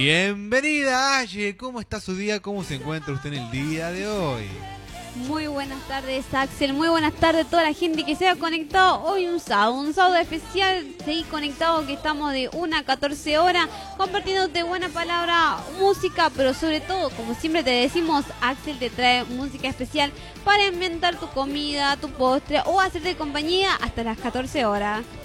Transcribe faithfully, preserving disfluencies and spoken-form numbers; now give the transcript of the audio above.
Bienvenida, Aye. ¿Cómo está su día? ¿Cómo se encuentra usted en el día de hoy? Muy buenas tardes, Axel. Muy buenas tardes a toda la gente que se ha conectado hoy un sábado, un sábado especial. Seguí conectado que estamos de una a catorce horas compartiéndote buena palabra, música, pero sobre todo, como siempre te decimos, Axel te trae música especial para inventar tu comida, tu postre o hacerte compañía hasta las catorce horas.